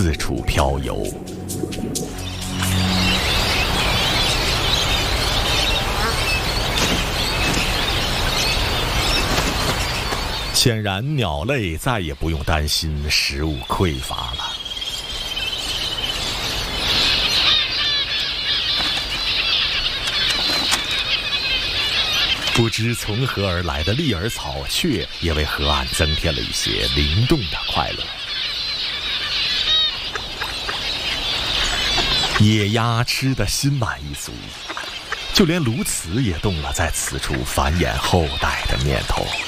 四处漂游。显然，鸟类再也不用担心食物匮乏了。不知从何而来的利耳草雀也为河岸增添了一些灵动的快乐。野鸭吃得心满意足，就连鸬鹚也动了在此处繁衍后代的念头。